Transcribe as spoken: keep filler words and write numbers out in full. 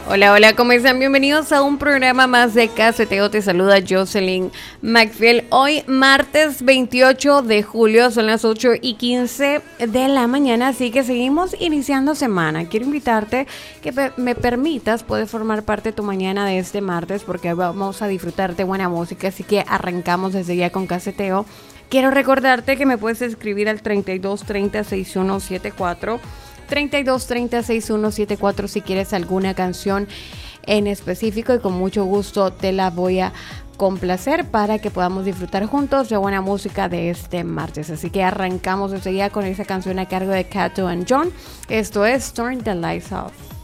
Hola, hola, ¿cómo están? Bienvenidos a un programa más de Caseteo. Te saluda Jocelyn McPhail. Hoy, martes veintiocho de julio, son las ocho y quince de la mañana, así que seguimos iniciando semana. Quiero invitarte que me permitas, puedes formar parte de tu mañana de este martes, porque vamos a disfrutar de buena música, así que arrancamos desde ya con Caseteo. Quiero recordarte que me puedes escribir al treinta y dos treinta sesenta y uno setenta y cuatro. treinta y dos treinta sesenta y uno setenta y cuatro si quieres alguna canción en específico, y con mucho gusto te la voy a complacer para que podamos disfrutar juntos de buena música de este martes. Así que arrancamos enseguida con esa canción a cargo de Cato and John. Esto es Turn the Lights Off.